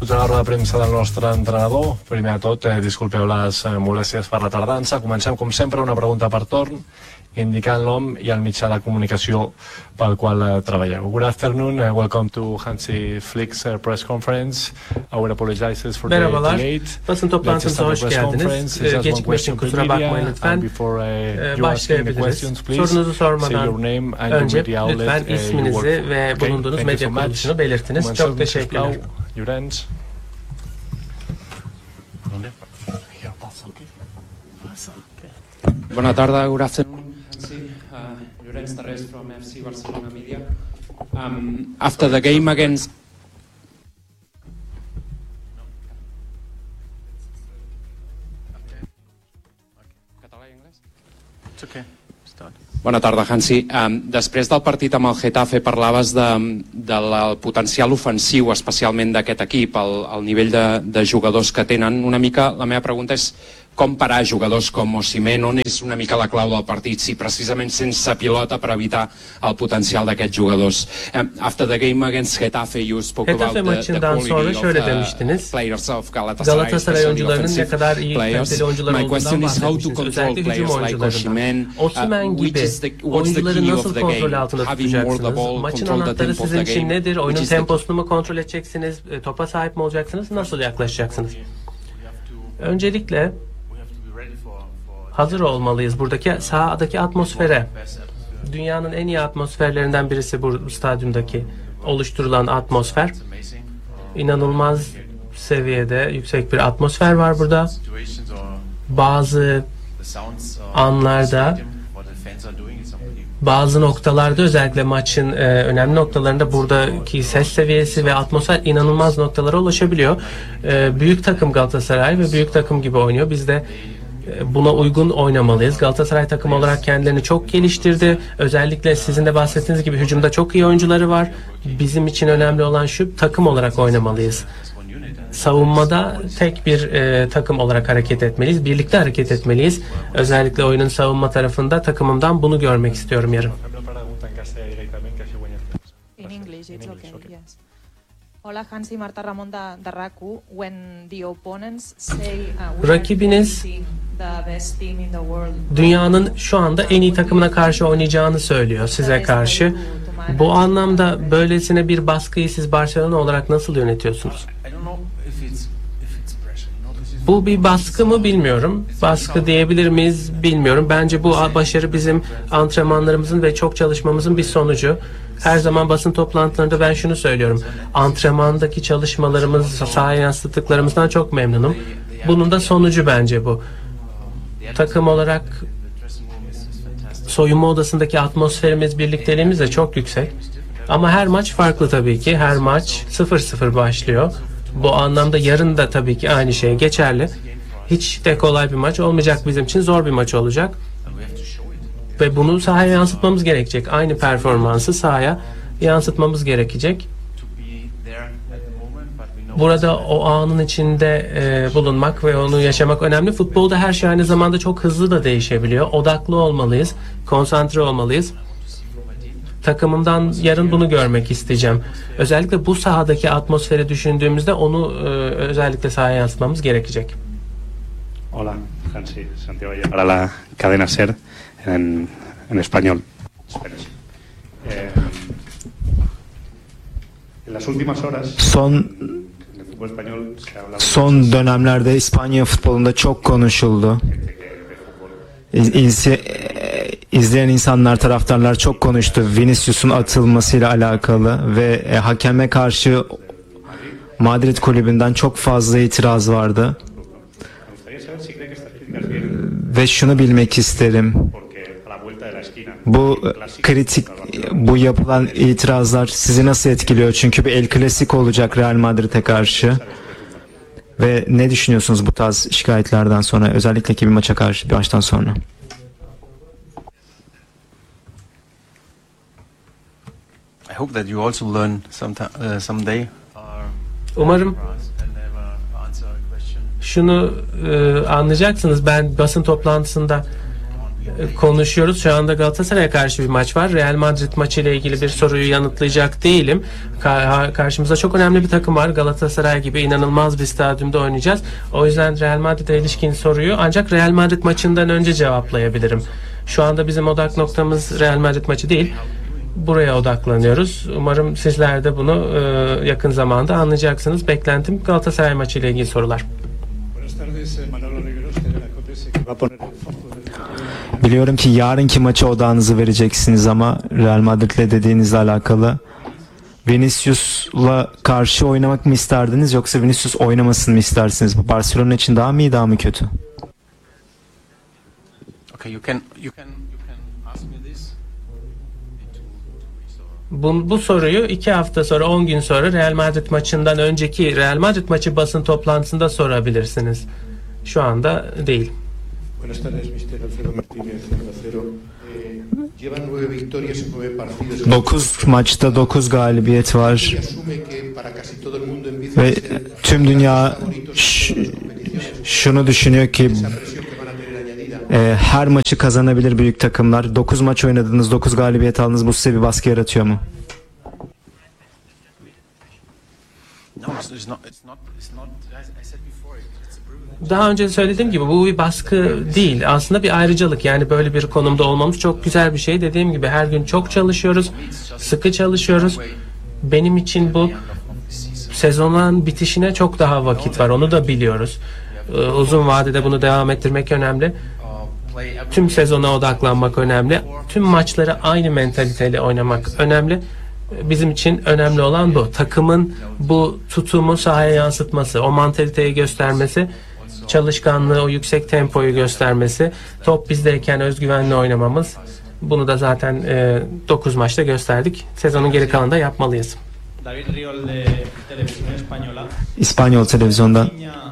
escoltar la roda de premsa del nostre entrenador. Primer de tot, disculpeu les molèsties per la tardança. Comencem, com sempre, una pregunta per torn, indicant el nom i el mitjà de comunicació pel qual treballeu. Good afternoon, welcome to Hansi Flick's press conference. Our apologizes for the delay. Basın toplantısına hoş geldiniz. Gecikmek için kusura bakmayın lütfen. Başlayabiliriz. Sorunuzu sormadan önce lütfen isminizi ve bulunduğunuz medya kuruluşunu belirtiniz. Çok teşekkürler. Bona tarda, good afternoon. Llorenç Tarrés from FC Barcelona Media. After the game against... Català i anglès? It's okay. Start. Bona tarda, Hansi. Després del partit amb el Getafe parlaves del potencial ofensiu, especialment d'aquest equip, el nivell de jugadors que tenen. Una mica, la meva pregunta és com parar jugadors com Osimhen, on és una mica la clau del partit, si precisament sense pilota per evitar el potencial d'aquests jugadors. After the game against Getafe, you spoke about the quality of players of Galatasaray, oyuncularının ne kadar iyi kaliteli oyuncular olduğundan bahsetmiştiniz. Özellikle hücum oyuncularından. Osimhen gibi oyuncuları nasıl kontrol altında tutacaksınız? Maçın anahtarı sizin için nedir? Oyunun temposunu mu kontrol edeceksiniz? Topa sahip mi olacaksınız? Nasıl yaklaşacaksınız? Öncelikle hazır olmalıyız buradaki sahadaki atmosfere. Dünyanın en iyi atmosferlerinden birisi bu stadyumdaki oluşturulan atmosfer. İnanılmaz seviyede yüksek bir atmosfer var burada. Bazı anlarda, bazı noktalarda, özellikle maçın önemli noktalarında buradaki ses seviyesi ve atmosfer inanılmaz noktalara ulaşabiliyor. Büyük takım Galatasaray ve büyük takım gibi oynuyor. Biz de buna uygun oynamalıyız. Galatasaray takım olarak kendilerini çok geliştirdi. Özellikle sizin de bahsettiğiniz gibi hücumda çok iyi oyuncuları var. Bizim için önemli olan şu, takım olarak oynamalıyız. Savunmada tek bir takım olarak hareket etmeliyiz. Birlikte hareket etmeliyiz. Özellikle oyunun savunma tarafında takımımdan bunu görmek istiyorum yarın. In English, it's okay. Yes. Hola, Hansi, Marta Ramon da RACU. When the opponents say rakibiniz dünyanın şu anda en iyi takımına karşı oynayacağını söylüyor size karşı. Bu anlamda böylesine bir baskıyı siz Barcelona olarak nasıl yönetiyorsunuz? Bu bir baskı mı bilmiyorum. Baskı diyebilir miyiz bilmiyorum. Bence bu başarı bizim antrenmanlarımızın ve çok çalışmamızın bir sonucu. Her zaman basın toplantılarında ben şunu söylüyorum. Antrenmandaki çalışmalarımız, sahaya yansıttıklarımızdan çok memnunum. Bunun da sonucu bence bu. Takım olarak soyunma odasındaki atmosferimiz, birlikteliğimiz de çok yüksek. Ama her maç farklı tabii ki. Her maç 0-0 başlıyor. Bu anlamda yarın da tabii ki aynı şey geçerli. Hiç de kolay bir maç olmayacak bizim için. Zor bir maç olacak. Ve bunu sahaya yansıtmamız gerekecek. Aynı performansı sahaya yansıtmamız gerekecek. Burada o anın içinde bulunmak ve onu yaşamak önemli. Futbolda her şey aynı zamanda çok hızlı da değişebiliyor. Odaklı olmalıyız, konsantre olmalıyız. Takımımdan yarın bunu görmek isteyeceğim. Özellikle bu sahadaki atmosferi düşündüğümüzde onu özellikle sahaya yansıtmamız gerekecek. Hola, Hansi, Santiago para la cadena SER en español. En las últimas horas Son dönemlerde İspanya futbolunda çok konuşuldu. İzleyen insanlar, taraftarlar çok konuştu. Vinicius'un atılmasıyla alakalı ve hakeme karşı Madrid kulübünden çok fazla itiraz vardı. Ve şunu bilmek isterim. Bu yapılan itirazlar sizi nasıl etkiliyor? Çünkü bir El Clasico olacak Real Madrid'e karşı. Ve ne düşünüyorsunuz bu tarz şikayetlerden sonra, özellikle ki bir maça karşı, bir maçtan sonra? I hope that you also learn someday. Umarım şunu anlayacaksınız. Ben basın toplantısında konuşuyoruz. Şu anda Galatasaray'a karşı bir maç var. Real Madrid maçı ile ilgili bir soruyu yanıtlayacak değilim. Karşımızda çok önemli bir takım var. Galatasaray gibi inanılmaz bir stadyumda oynayacağız. O yüzden Real Madrid'e ilişkin soruyu ancak Real Madrid maçından önce cevaplayabilirim. Şu anda bizim odak noktamız Real Madrid maçı değil. Buraya odaklanıyoruz. Umarım sizler de bunu yakın zamanda anlayacaksınız. Beklentim Galatasaray maçı ile ilgili sorular. Biliyorum ki yarınki maça odağınızı vereceksiniz ama Real Madrid'le dediğinizle alakalı. Vinicius'la karşı oynamak mı isterdiniz yoksa Vinicius oynamasın mı istersiniz? Bu Barcelona için daha mı iyi, daha mı kötü? Okay, you can ask me this. Bu soruyu 2 hafta sonra, 10 gün sonra Real Madrid maçından önceki Real Madrid maçı basın toplantısında sorabilirsiniz. Şu anda değil. Buenas tardes, Mr. Alfredo Martínez, 0. Llevan 9 victorias en 9 partidos. 9 maçta 9 galibiyet var. Asume que para casi todo el mundo en Vice Ve tüm dünya şunu düşünüyor ki her maçı kazanabilir büyük takımlar. 9 maç oynadınız, 9 galibiyet aldınız. Bu size bir baskı yaratıyor mu? No, it's not. I said before, it's a privilege. Daha önce söylediğim gibi bu bir baskı değil. Aslında bir ayrıcalık. Yani böyle bir konumda olmamız çok güzel bir şey. Dediğim gibi her gün çok çalışıyoruz. Sıkı çalışıyoruz. Benim için bu sezonun bitişine çok daha vakit var. Onu da biliyoruz. Uzun vadede bunu devam ettirmek önemli. Tüm sezona odaklanmak önemli. Tüm maçları aynı mentaliteyle oynamak önemli. Bizim için önemli olan bu. Takımın bu tutumu sahaya yansıtması, o mantaliteyi göstermesi, çalışkanlığı, o yüksek tempoyu göstermesi, top bizdeyken özgüvenli oynamamız. Bunu da zaten 9 maçta gösterdik. Sezonun geri kalanında yapmalıyız. David Riol de Televisión Española. İspanyol televizyondan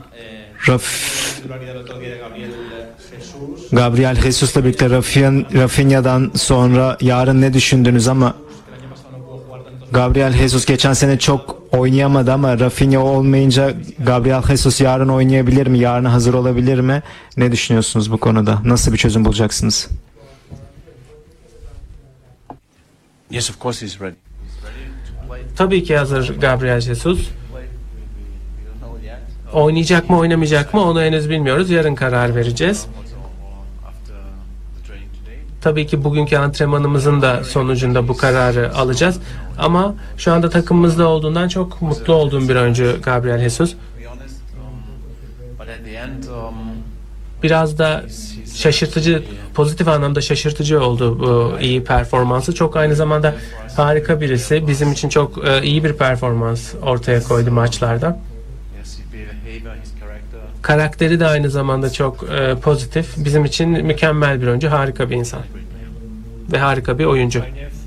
Gabriel Jesus'la birlikte Rafinha'dan sonra yarın ne düşündünüz ama Gabriel Jesus geçen sene çok oynayamadı ama Rafinha olmayınca Gabriel Jesus yarın oynayabilir mi? Yarına hazır olabilir mi? Ne düşünüyorsunuz bu konuda? Nasıl bir çözüm bulacaksınız? Yes, of course he's ready. Tabii ki hazır Gabriel Jesus. Oynayacak mı oynamayacak mı onu henüz bilmiyoruz. Yarın karar vereceğiz. Tabii ki bugünkü antrenmanımızın da sonucunda bu kararı alacağız. Ama şu anda takımımızda olduğundan çok mutlu olduğum bir oyuncu Gabriel Jesus. Biraz da şaşırtıcı, pozitif anlamda şaşırtıcı oldu bu iyi performansı. Çok aynı zamanda harika birisi. Bizim için çok iyi bir performans ortaya koydu maçlarda. Karakteri de aynı zamanda çok pozitif. Bizim için mükemmel bir oyuncu, harika bir insan. Ve harika bir oyuncu.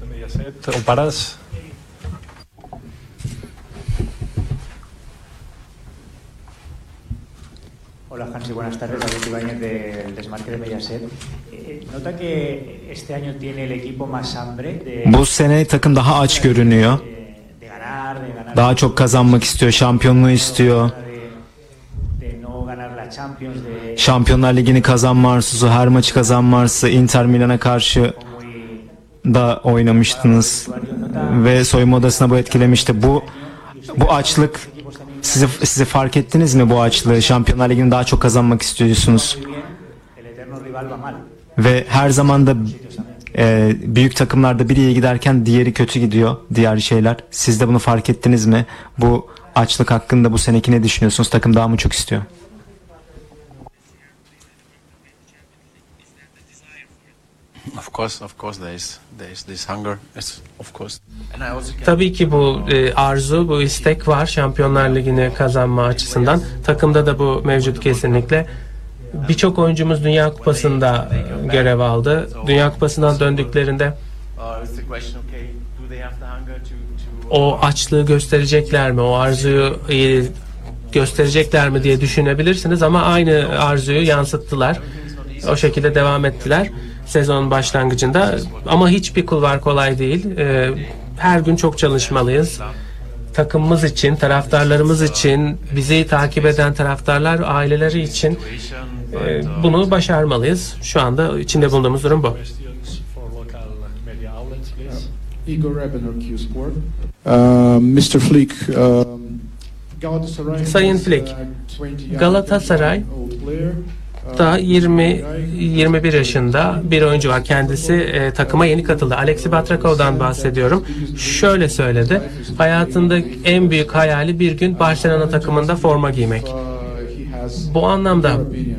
Hola Hansi, buenas tardes. David Ibáñez del Desmarque de Mediaset. Nota que este año tiene el equipo más hambre de... Bu sene takım daha aç görünüyor. Daha çok kazanmak istiyor, şampiyonluğu istiyor. Şampiyonlar Ligi'ni kazanma arzusu, her maçı kazanma arzusu. Inter Milan'a karşı da oynamıştınız ve soyunma odasına bu etkilemişti. Bu açlık sizi fark ettiniz mi, bu açlığı? Şampiyonlar Ligi'ni daha çok kazanmak istiyorsunuz. Ve her zaman da büyük takımlarda biri iyi giderken diğeri kötü gidiyor, diğer şeyler. Siz de bunu fark ettiniz mi? Bu açlık hakkında bu seneki ne düşünüyorsunuz? Takım daha mı çok istiyor? Of course there is this hunger. Yes, of course. And I also Tabii ki bu arzu, bu istek var Şampiyonlar Ligi'ni kazanma açısından. Takımda da bu mevcut kesinlikle. Birçok oyuncumuz Dünya Kupası'nda görev aldı. Dünya Kupası'ndan döndüklerinde o açlığı gösterecekler mi, o arzuyu gösterecekler mi diye düşünebilirsiniz ama aynı arzuyu yansıttılar. O şekilde devam ettiler sezonun başlangıcında. Ama hiçbir kulvar kolay değil. Her gün çok çalışmalıyız. Takımımız için, taraftarlarımız için, bizi takip eden taraftarlar, aileleri için Bunu başarmalıyız. Şu anda içinde bulunduğumuz durum bu. Igor Rebener, Q-Sport. Mr. Flick, Galatasaray Sayın Flick, Galatasaray da 20-21 yaşında bir oyuncu var. Kendisi takıma yeni katıldı. Alexi Batrakov'dan bahsediyorum. Şöyle söyledi. Hayatında en büyük hayali bir gün Barcelona takımında forma giymek. Bu anlamda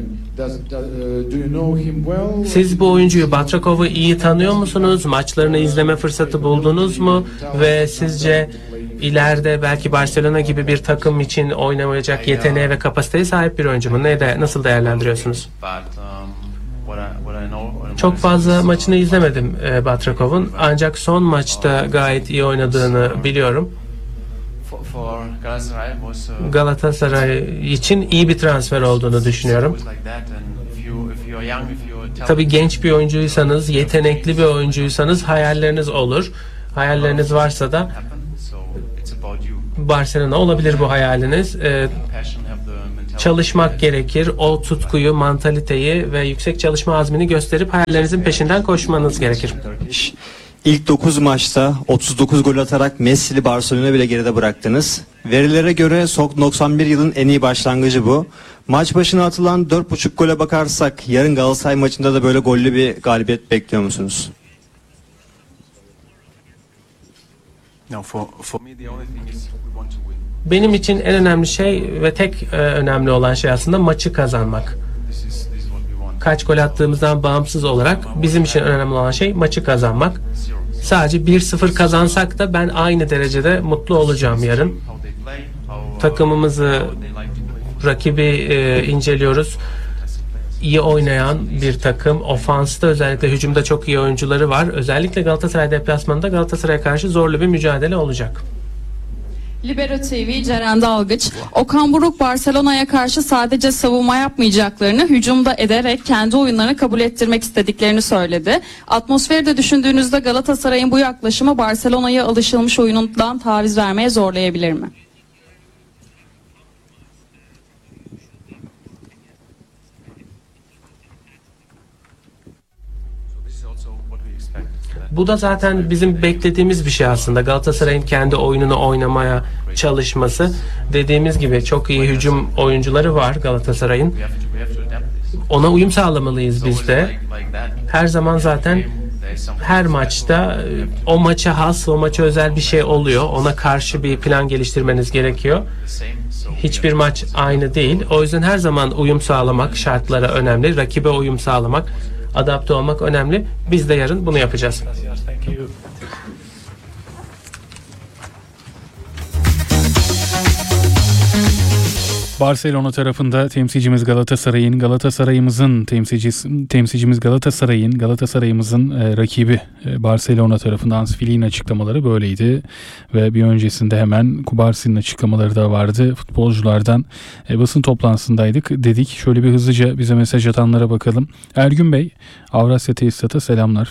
siz bu oyuncuyu, Batrakov'u iyi tanıyor musunuz? Maçlarını izleme fırsatı buldunuz mu? Ve sizce ileride belki Barcelona gibi bir takım için oynamayacak yeteneğe ve kapasiteye sahip bir oyuncu mu? Nasıl değerlendiriyorsunuz? Çok fazla maçını izlemedim Batrakov'un. Ancak son maçta gayet iyi oynadığını biliyorum. Galatasaray için iyi bir transfer olduğunu düşünüyorum. Tabii genç bir oyuncuysanız, yetenekli bir oyuncuysanız hayalleriniz olur. Hayalleriniz varsa da Barcelona olabilir bu hayaliniz. Çalışmak gerekir. O tutkuyu, mantaliteyi ve yüksek çalışma azmini gösterip hayallerinizin peşinden koşmanız gerekir. İlk 9 maçta 39 gol atarak Messi'li Barcelona bile geride bıraktınız. Verilere göre son 91 yılın en iyi başlangıcı bu. Maç başına atılan 4,5 gole bakarsak yarın Galatasaray maçında da böyle gollü bir galibiyet bekliyor musunuz? Benim için en önemli şey ve tek önemli olan şey aslında maçı kazanmak. Kaç gol attığımızdan bağımsız olarak bizim için önemli olan şey maçı kazanmak. Sadece 1-0 kazansak da ben aynı derecede mutlu olacağım yarın. Takımımızı, rakibi inceliyoruz. İyi oynayan bir takım. Ofansta özellikle hücumda çok iyi oyuncuları var. Özellikle Galatasaray deplasmanında Galatasaray'a karşı zorlu bir mücadele olacak. Libero TV Ceren Dalgıç, Okan Buruk Barcelona'ya karşı sadece savunma yapmayacaklarını, hücumda ederek kendi oyunlarını kabul ettirmek istediklerini söyledi. Atmosferi de düşündüğünüzde Galatasaray'ın bu yaklaşımı Barcelona'ya alışılmış oyunundan taviz vermeye zorlayabilir mi? Bu da zaten bizim beklediğimiz bir şey aslında. Galatasaray'ın kendi oyununu oynamaya çalışması. Dediğimiz gibi çok iyi hücum oyuncuları var Galatasaray'ın. Ona uyum sağlamalıyız biz de. Her zaman zaten her maçta o maça has, o maça özel bir şey oluyor. Ona karşı bir plan geliştirmeniz gerekiyor. Hiçbir maç aynı değil. O yüzden her zaman uyum sağlamak şartlara önemli. Rakibe uyum sağlamak, adapte olmak önemli. Biz de yarın bunu yapacağız. Barcelona tarafında temsilcimiz Galatasaray'ımızın rakibi Barcelona tarafından Hans Flick'in açıklamaları böyleydi ve bir öncesinde hemen Kubarsi'nin açıklamaları da vardı. Futbolculardan basın toplantısındaydık. Dedik şöyle bir hızlıca bize mesaj atanlara bakalım. Ergün Bey, Avrasya Tesisat'a selamlar.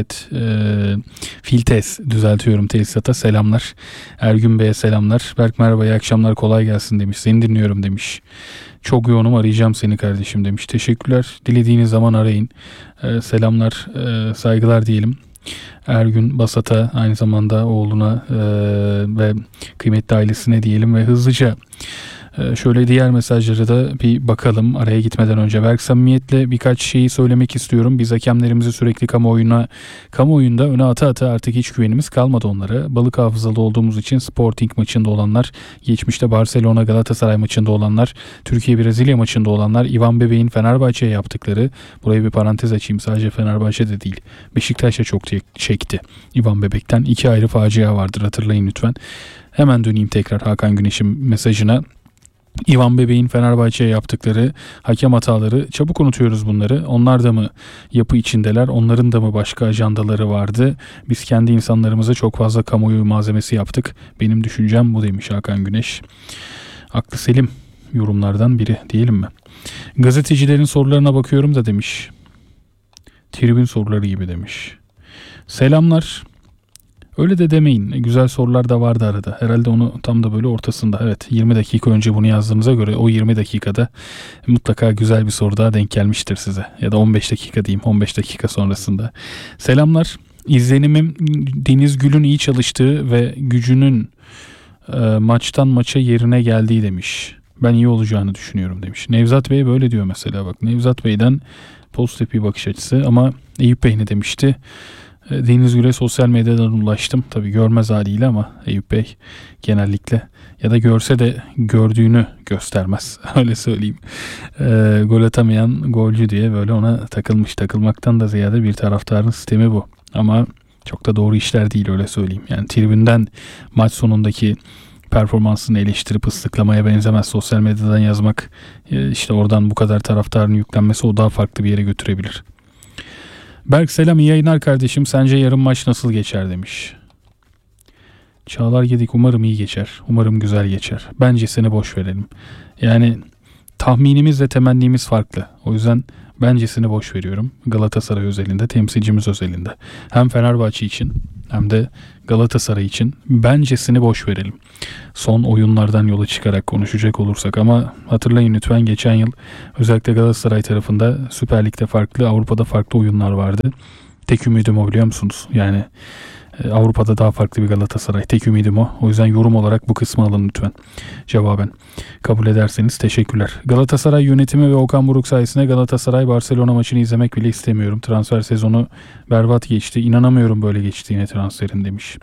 Filtes Tesisat'a selamlar. Ergün Bey'e selamlar. Berk merhaba, iyi akşamlar, kolay gelsin demiş. Seni dinliyorum demiş. Çok yoğunum, arayacağım seni kardeşim demiş. Teşekkürler. Dilediğiniz zaman arayın. Selamlar, saygılar diyelim. Ergün Basat'a, aynı zamanda oğluna ve kıymetli ailesine diyelim ve hızlıca şöyle diğer mesajları da bir bakalım araya gitmeden önce. Berk, samimiyetle birkaç şeyi söylemek istiyorum. Biz hakemlerimizi sürekli kamuoyunda öne ata artık hiç güvenimiz kalmadı onlara. Balık hafızalı olduğumuz için Sporting maçında olanlar, geçmişte Barcelona Galatasaray maçında olanlar, Türkiye Brezilya maçında olanlar, Ivan Bebek'in Fenerbahçe'ye yaptıkları, buraya bir parantez açayım, sadece Fenerbahçe'de değil, Beşiktaş'a çok çekti. Ivan Bebek'ten 2 ayrı facia vardır, hatırlayın lütfen. Hemen döneyim tekrar Hakan Güneş'in mesajına. Ivan Bebek'in Fenerbahçe'ye yaptıkları hakem hataları, çabuk unutuyoruz bunları. Onlar da mı yapı içindeler? Onların da mı başka ajandaları vardı? Biz kendi insanlarımıza çok fazla kamuoyu malzemesi yaptık. Benim düşüncem bu demiş Hakan Güneş. Aklı selim yorumlardan biri diyelim mi? Gazetecilerin sorularına bakıyorum da demiş. Tribün soruları gibi demiş. Selamlar. Öyle de demeyin. Güzel sorular da vardı arada. Herhalde onu tam da böyle ortasında. Evet, 20 dakika önce bunu yazdığınıza göre o 20 dakikada mutlaka güzel bir soru daha denk gelmiştir size. Ya da 15 dakika diyeyim. 15 dakika sonrasında. Selamlar. İzlenimim Deniz Gül'ün iyi çalıştığı ve gücünün maçtan maça yerine geldiği demiş. Ben iyi olacağını düşünüyorum demiş. Nevzat Bey böyle diyor mesela, bak. Nevzat Bey'den pozitif bir bakış açısı, ama Eyüp Bey ne demişti? Deniz Gül'e sosyal medyadan ulaştım. Tabii görmez haliyle, ama Eyüp Bey genellikle, ya da görse de gördüğünü göstermez. Öyle söyleyeyim. Gol atamayan golcü diye böyle ona takılmış. Takılmaktan da ziyade bir taraftarın sistemi bu. Ama çok da doğru işler değil, öyle söyleyeyim. Yani tribünden maç sonundaki performansını eleştirip ıslıklamaya benzemez. Sosyal medyadan yazmak, işte oradan bu kadar taraftarın yüklenmesi, o daha farklı bir yere götürebilir. Berk selam, iyi yayınlar kardeşim. Sence yarın maç nasıl geçer demiş. Çağlar Gedik, umarım iyi geçer. Umarım güzel geçer. Bencesini boş verelim. Yani tahminimiz ve temennimiz farklı. O yüzden bencesini boş veriyorum. Galatasaray özelinde, temsilcimiz özelinde. Hem Fenerbahçe için hem de Galatasaray için bencesini boş verelim. Son oyunlardan yola çıkarak konuşacak olursak, ama hatırlayın lütfen, geçen yıl özellikle Galatasaray tarafında Süper Lig'de farklı, Avrupa'da farklı oyunlar vardı. Tek ümidim o, biliyor musunuz? Yani Avrupa'da daha farklı bir Galatasaray. Tek ümidim o. O yüzden yorum olarak bu kısmı alın lütfen. Cevaben kabul ederseniz teşekkürler. Galatasaray yönetimi ve Okan Buruk sayesinde Galatasaray Barcelona maçını izlemek bile istemiyorum. Transfer sezonu berbat geçti. İnanamıyorum böyle geçtiğine transferin demiş.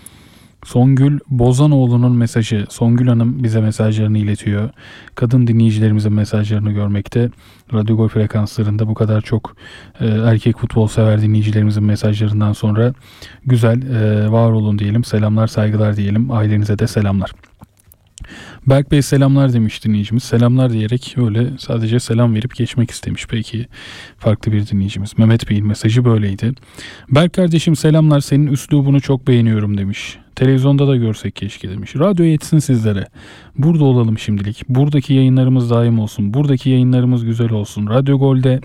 Songül Bozanoğlu'nun mesajı. Songül Hanım bize mesajlarını iletiyor. Kadın dinleyicilerimizin mesajlarını görmekte. Radyo Gol frekanslarında bu kadar çok erkek futbol sever dinleyicilerimizin mesajlarından sonra güzel, var olun diyelim. Selamlar, saygılar diyelim. Ailenize de selamlar. Berk Bey selamlar demiş dinleyicimiz. Selamlar diyerek öyle sadece selam verip geçmek istemiş. Peki, farklı bir dinleyicimiz. Mehmet Bey'in mesajı böyleydi. Berk kardeşim selamlar, senin üslubunu çok beğeniyorum demiş. Televizyonda da görsek keşke demiş. Radyo yetsin sizlere. Burada olalım şimdilik. Buradaki yayınlarımız daim olsun. Buradaki yayınlarımız güzel olsun. Radyo Gol'de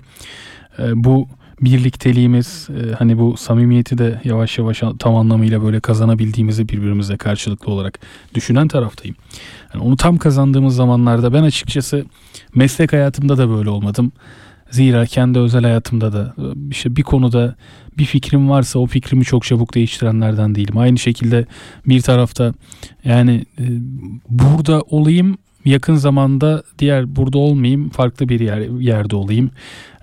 bu birlikteliğimiz, hani bu samimiyeti de yavaş yavaş tam anlamıyla böyle kazanabildiğimizi birbirimize karşılıklı olarak düşünen taraftayım. Yani onu tam kazandığımız zamanlarda ben açıkçası meslek hayatımda da böyle olmadım. Zira kendi özel hayatımda da işte bir konuda bir fikrim varsa o fikrimi çok çabuk değiştirenlerden değilim. Aynı şekilde bir tarafta yani burada olayım, yakın zamanda burada olmayayım, farklı bir yerde olayım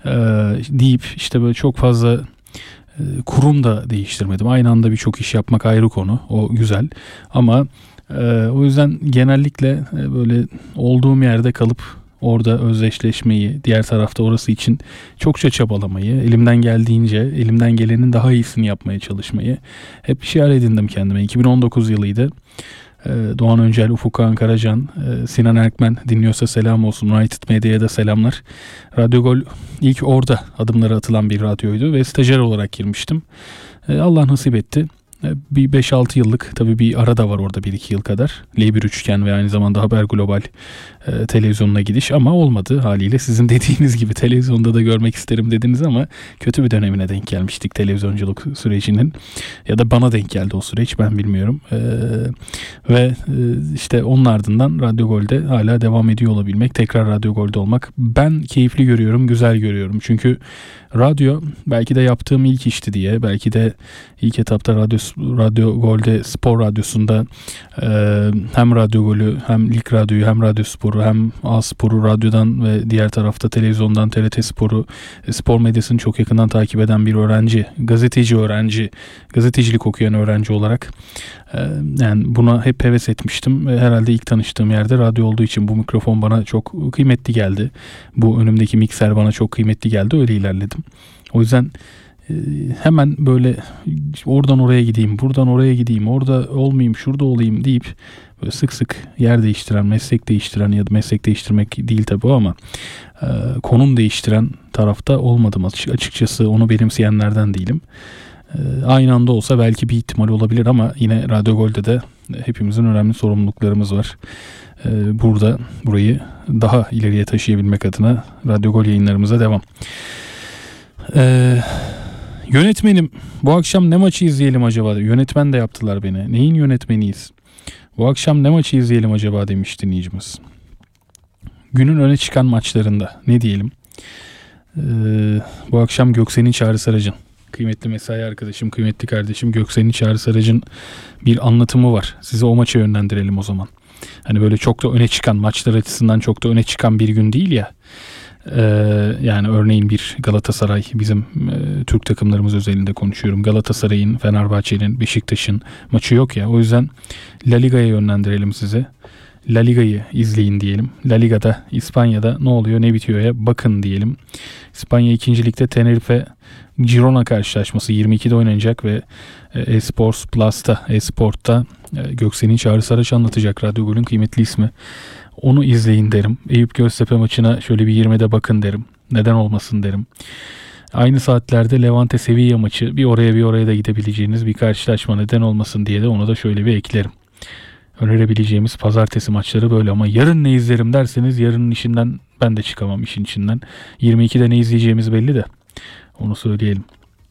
deyip işte böyle çok fazla kurum da değiştirmedim. Aynı anda birçok iş yapmak ayrı konu. O güzel. Ama o yüzden genellikle böyle olduğum yerde kalıp orada özdeşleşmeyi, diğer tarafta orası için çokça çabalamayı, elimden geldiğince, elimden gelenin daha iyisini yapmaya çalışmayı hep şiar edindim kendime. 2019 yılıydı. Doğan Öncel, Ufuk Kağan Karacan, Sinan Erkmen dinliyorsa selam olsun. United Medya'ya da selamlar. Radyo Gol ilk orada adımları atılan bir radyoydu ve stajyer olarak girmiştim. Allah nasip etti. Bir 5-6 yıllık, tabii bir ara da var orada, 1-2 yıl kadar. L1 üçgen ve aynı zamanda Haber Global televizyonuna gidiş, ama olmadı haliyle. Sizin dediğiniz gibi televizyonda da görmek isterim dediniz ama kötü bir dönemine denk gelmiştik televizyonculuk sürecinin. Ya da bana denk geldi o süreç, ben bilmiyorum. Ve işte onun ardından Radyo Gol'de hala devam ediyor olabilmek, tekrar Radyo Gol'de olmak ben keyifli görüyorum, güzel görüyorum. Çünkü radyo belki de yaptığım ilk işti diye, belki de ilk etapta Radyo Gol'de spor radyosunda hem Radyo Gol'ü, hem Lig Radyo'yu, hem Radyo Spor'u, hem A Spor'u radyodan ve diğer tarafta televizyondan TRT Spor'u, spor medyasını çok yakından takip eden bir öğrenci, gazetecilik okuyan öğrenci olarak yani buna hep heves etmiştim. Herhalde ilk tanıştığım yerde radyo olduğu için bu mikrofon bana çok kıymetli geldi. Bu önümdeki mikser bana çok kıymetli geldi. Öyle ilerledim. O yüzden hemen böyle oradan oraya gideyim, buradan oraya gideyim, orada olmayayım, şurada olayım deyip böyle sık sık yer değiştiren, meslek değiştiren, ya da meslek değiştirmek değil tabii o, ama konum değiştiren tarafta olmadım açıkçası. Onu benimseyenlerden değilim. Aynı anda olsa belki bir ihtimal olabilir, ama yine Radyo Gol'de de hepimizin önemli sorumluluklarımız var. Burayı daha ileriye taşıyabilmek adına Radyo Gol yayınlarımıza devam. Yönetmenim, bu akşam ne maçı izleyelim acaba? Yönetmen de yaptılar beni. Neyin yönetmeniyiz? Bu akşam ne maçı izleyelim acaba demiş dinleyicimiz. Günün öne çıkan maçlarında ne diyelim? Bu akşam Göksel'in Çağrı Sarıcın. Kıymetli mesai arkadaşım, kıymetli kardeşim Göksel'in Çağrı Sarıcın bir anlatımı var. Size o maça yönlendirelim o zaman. Hani böyle çok da öne çıkan, maçlar açısından çok da öne çıkan bir gün değil ya. Yani örneğin bir Galatasaray, bizim Türk takımlarımız özelinde konuşuyorum. Galatasaray'ın, Fenerbahçe'nin, Beşiktaş'ın maçı yok ya. O yüzden La Liga'ya yönlendirelim size. La Liga'yı izleyin diyelim. La Liga'da, İspanya'da ne oluyor ne bitiyor ya bakın diyelim. İspanya 2. Lig'de Tenerife Girona karşılaşması 22'de oynanacak ve Esports Plus'ta, Esport'ta Göksel'in Çağrı Saraç anlatacak, Radyo Gol'ün kıymetli ismi. Onu izleyin derim. Eyüp Göztepe maçına şöyle bir 20'de bakın derim. Neden olmasın derim. Aynı saatlerde Levante Sevilla maçı, bir oraya da gidebileceğiniz bir karşılaşma, neden olmasın diye de onu da şöyle bir eklerim. Önerebileceğimiz pazartesi maçları böyle, ama yarın ne izlerim derseniz yarının işinden ben de çıkamam, işin içinden. 22'de ne izleyeceğimiz belli de onu söyleyelim.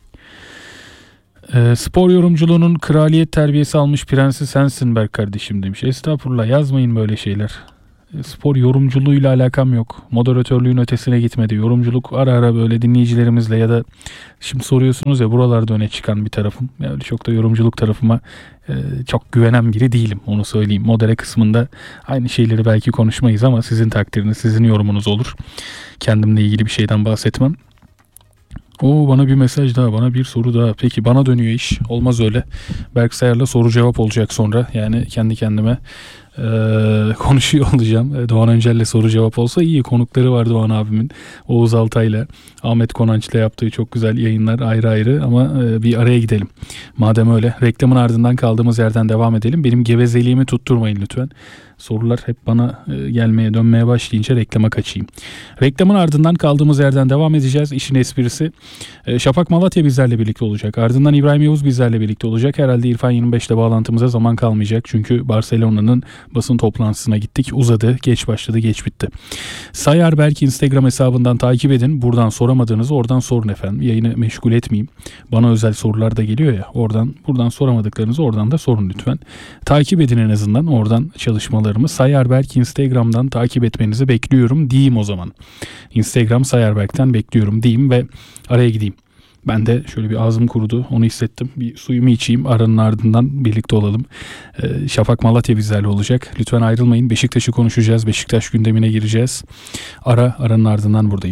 Spor yorumculuğunun kraliyet terbiyesi almış prensi sensin Berk kardeşim demiş. Estağfurullah, yazmayın böyle şeyler. Spor yorumculuğuyla alakam yok. Moderatörlüğün ötesine gitmedi. Yorumculuk ara ara böyle dinleyicilerimizle ya da şimdi soruyorsunuz ya, buralarda öne çıkan bir tarafım. Yani çok da yorumculuk tarafıma çok güvenen biri değilim, onu söyleyeyim. Modere kısmında aynı şeyleri belki konuşmayız ama sizin takdiriniz, sizin yorumunuz olur. Kendimle ilgili bir şeyden bahsetmem. Bana bir mesaj daha, bana bir soru daha. Peki bana dönüyor iş. Olmaz öyle. Berk Sayar'la soru cevap olacak sonra. Yani kendi kendime konuşuyor olacağım. Doğan Öncel'le soru cevap olsa iyi. Konukları var Doğan abimin. Oğuz Altay'la, Ahmet Konanç'la yaptığı çok güzel yayınlar ayrı ayrı, ama bir araya gidelim. Madem öyle, reklamın ardından kaldığımız yerden devam edelim. Benim gevezeliğimi tutturmayın lütfen. Sorular hep bana gelmeye dönmeye başlayınca reklama kaçayım. Reklamın ardından kaldığımız yerden devam edeceğiz. İşin esprisi. Şafak Malatya bizlerle birlikte olacak. Ardından İbrahim Yavuz bizlerle birlikte olacak. Herhalde İrfan 25'te bağlantımıza zaman kalmayacak. Çünkü Barcelona'nın basın toplantısına gittik. Uzadı. Geç başladı. Geç bitti. Sayar Berk Instagram hesabından takip edin. Buradan soramadığınızı oradan sorun efendim. Yayını meşgul etmeyeyim. Bana özel sorular da geliyor ya. Buradan soramadıklarınızı oradan da sorun lütfen. Takip edin en azından. Oradan çalışmalarımı. Sayar Berk Instagram'dan takip etmenizi bekliyorum diyeyim o zaman. Instagram Sayar Berk'ten bekliyorum diyeyim ve araya gideyim. Ben de şöyle bir ağzım kurudu, onu hissettim. Bir suyumu içeyim, aranın ardından birlikte olalım. Şafak Malatya bizlerle olacak. Lütfen ayrılmayın. Beşiktaş'ı konuşacağız. Beşiktaş gündemine gireceğiz. Aranın ardından buradayım.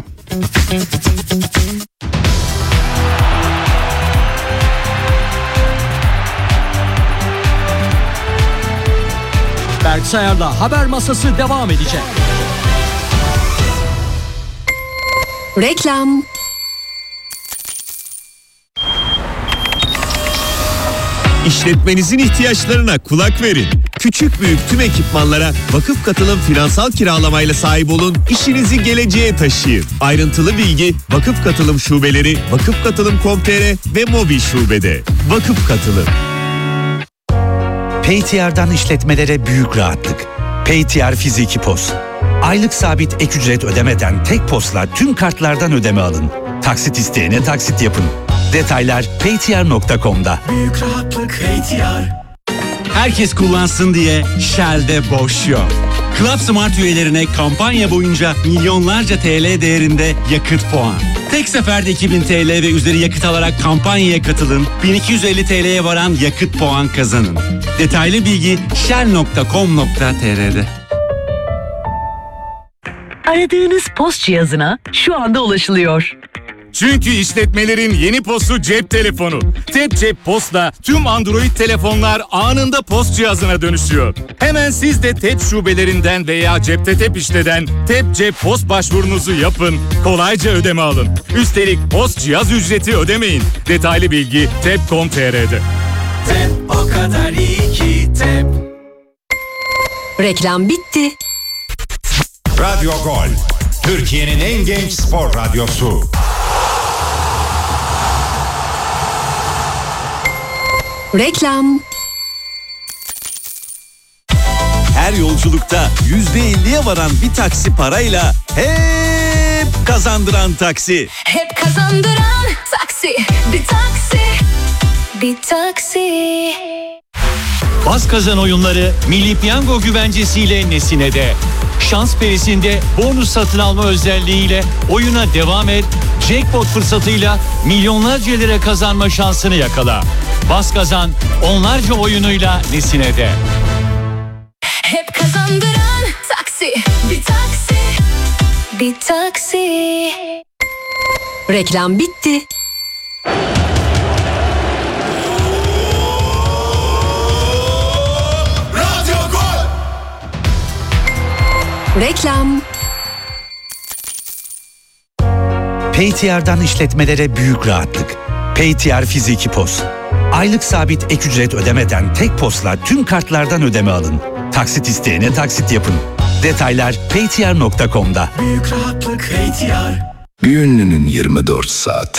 Berk Sayar'la Haber Masası devam edecek. Reklam. İşletmenizin ihtiyaçlarına kulak verin. Küçük büyük tüm ekipmanlara Vakıf Katılım finansal kiralamayla sahip olun, işinizi geleceğe taşıyın. Ayrıntılı bilgi Vakıf Katılım şubeleri, vakıfkatılım.com.tr ve mobil şubede. Vakıf Katılım. PayTR'dan işletmelere büyük rahatlık. PayTR Fiziki POS. Aylık sabit ek ücret ödemeden tek POS'la tüm kartlardan ödeme alın. Taksit isteyene taksit yapın. Detaylar paytr.com'da. Büyük rahatlık PayTR. Herkes kullansın diye Shell'de boş yok. Club Smart üyelerine kampanya boyunca milyonlarca TL değerinde yakıt puan. Tek seferde 2000 TL ve üzeri yakıt alarak kampanyaya katılın. 1250 TL'ye varan yakıt puan kazanın. Detaylı bilgi shell.com.tr'de. Aradığınız post cihazına şu anda ulaşılıyor. Çünkü işletmelerin yeni postu cep telefonu. Tep Cep Post'la tüm Android telefonlar anında post cihazına dönüşüyor. Hemen siz de Tep şubelerinden veya Cepte Tep işleden Tep Cep Post başvurunuzu yapın. Kolayca ödeme alın. Üstelik post cihaz ücreti ödemeyin. Detaylı bilgi tep.com.tr'de. Tep o kadar iyi ki Tep. Reklam bitti. Radyo Gol, Türkiye'nin en genç spor radyosu. Reklam. Her yolculukta %50'ye varan bir taksi parayla hep kazandıran taksi. Hep kazandıran taksi. taksi, bir taksi, bir taksi. Bas kazan oyunları Milli Piyango güvencesiyle Nesine'de. Şans perisinde bonus satın alma özelliğiyle oyuna devam et. Jackpot fırsatıyla milyonlarca lira kazanma şansını yakala. Bas kazan onlarca oyunuyla Nesine'de. Hep kazandıran taksi, bir taksi, bir taksi. Reklam bitti. Radyo Gol. Reklam. PayTR'dan işletmelere büyük rahatlık. PayTR Fiziki POS. Aylık sabit ek ücret ödemeden tek POS'la tüm kartlardan ödeme alın. Taksit isteyene taksit yapın. Detaylar paytr.com'da. Büyük rahatlık PayTR. Bir ünlünün 24 saat.